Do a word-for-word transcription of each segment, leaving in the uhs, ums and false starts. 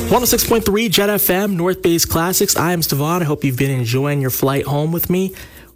one oh six point three Jet F M, North Bay's Classics. I am Stevon. I hope you've been enjoying your flight home with me.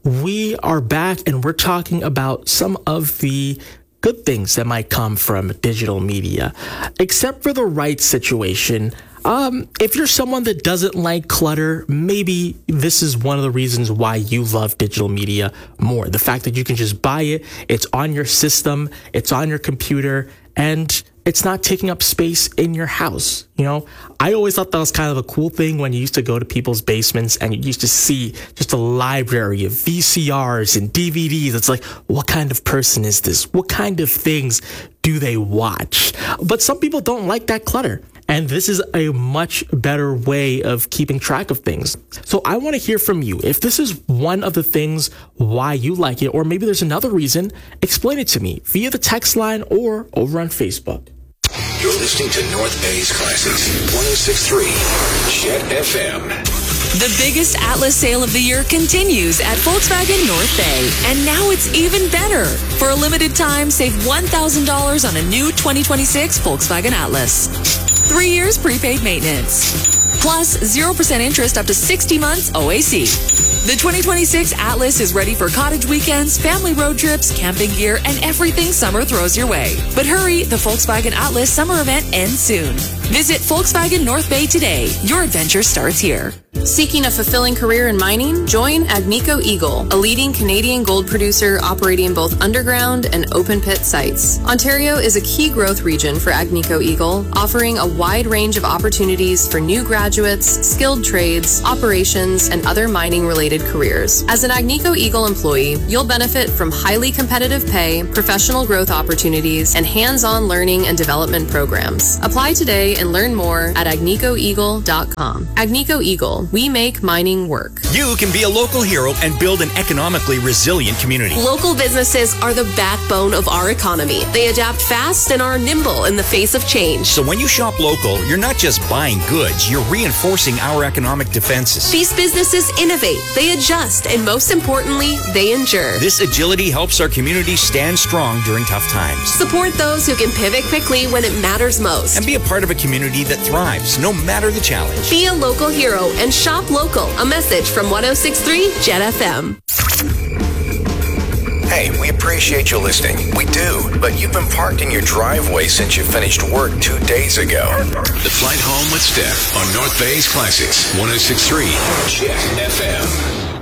We are back and we're talking about some of the good things that might come from digital media, except for the right situation. Um, if you're someone that doesn't like clutter, maybe this is one of the reasons why you love digital media more. The fact that you can just buy it, it's on your system, it's on your computer, and it's not taking up space in your house. You know, I always thought that was kind of a cool thing when you used to go to people's basements and you used to see just a library of V C Rs and D V Ds. It's like, what kind of person is this? What kind of things do they watch? But some people don't like that clutter. And this is a much better way of keeping track of things. So I want to hear from you. If this is one of the things why you like it, or maybe there's another reason, explain it to me via the text line or over on Facebook. You're listening to North Bay's Classics, one oh six point three Jet F M. The biggest Atlas sale of the year continues at Volkswagen North Bay. And now it's even better. For a limited time, save one thousand dollars on a new twenty twenty-six Volkswagen Atlas. Three years prepaid maintenance. Plus zero percent interest up to sixty months O A C. The twenty twenty-six Atlas is ready for cottage weekends, family road trips, camping gear, and everything summer throws your way. But hurry, the Volkswagen Atlas summer event ends soon. Visit Volkswagen North Bay today. Your adventure starts here. Seeking a fulfilling career in mining? Join Agnico Eagle, a leading Canadian gold producer operating both underground and open pit sites. Ontario is a key growth region for Agnico Eagle, offering a wide range of opportunities for new graduates, skilled trades, operations, and other mining-related careers. As an Agnico Eagle employee, you'll benefit from highly competitive pay, professional growth opportunities, and hands-on learning and development programs. Apply today and learn more at agnico eagle dot com. Agnico Eagle. We make mining work. You can be a local hero and build an economically resilient community. Local businesses are the backbone of our economy. They adapt fast and are nimble in the face of change. So when you shop local, you're not just buying goods, you're reinforcing our economic defenses. These businesses innovate, they adjust, and most importantly, they endure. This agility helps our community stand strong during tough times. Support those who can pivot quickly when it matters most. And be a part of a community that thrives, no matter the challenge. Be a local hero and shop local. A message from one oh six point three Jet F M. Hey, we appreciate you listening. We do, but you've been parked in your driveway since you finished work two days ago. The Flight Home with Steph on North Bay's Classics, one oh six point three Jet F M.